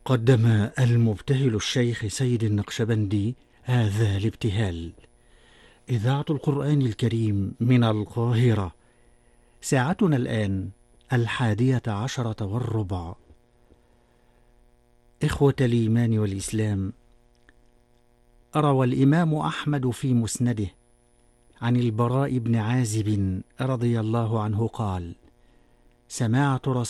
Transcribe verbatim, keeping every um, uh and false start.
قدم المبتهل الشيخ سيد النقشبندي هذا الابتهال. إذاعة القرآن الكريم من القاهرة. ساعتنا الآن الحادية عشرة والربع. إخوة الإيمان والإسلام، روى الإمام أحمد في مسنده عن البراء بن عازب رضي الله عنه قال: سمعت رسول